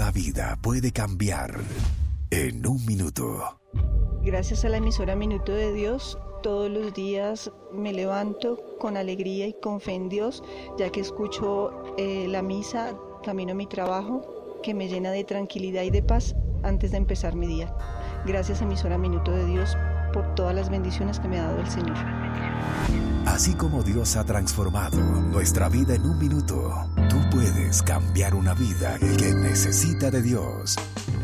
Una vida puede cambiar en un minuto. Gracias a la emisora Minuto de Dios, todos los días me levanto con alegría y con fe en Dios, ya que escucho la misa camino a mi trabajo, que me llena de tranquilidad y de paz antes de empezar mi día. Gracias, emisora Minuto de Dios, por todas las bendiciones que me ha dado el Señor. Así como Dios ha transformado nuestra vida en un minuto, tú puedes cambiar una vida que necesita de Dios.